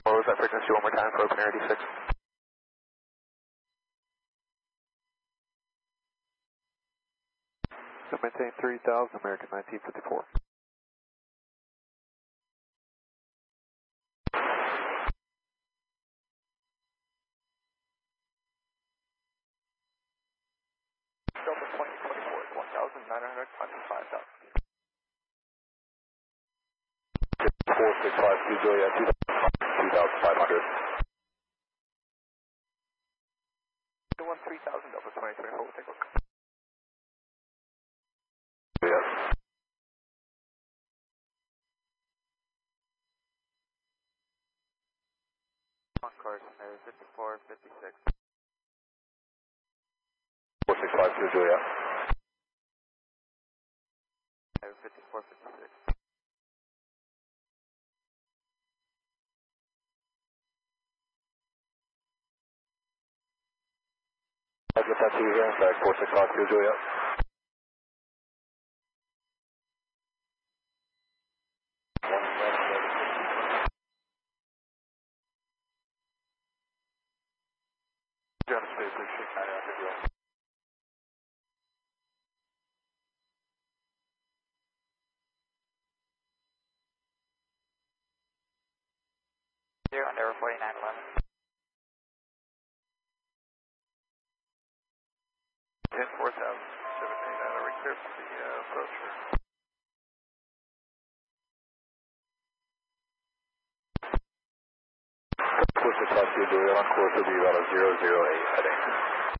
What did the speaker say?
What was that frequency one more time for Open Air 86? So maintain 3000, American 1954. Delta 2024 is 1,925,000. 4652 Juliet, 2,500. 3000 Delta 2024, we'll take a look. Yes. On course, 5456. 4652 Juliet. 5456. I'll get that to you here in fact, 4652 Juliet. Got a space station, kind of after you. Here on Air 4911. 10-4078, I'll clear for the approach. 4652 Juliet on course will be about a 008 heading.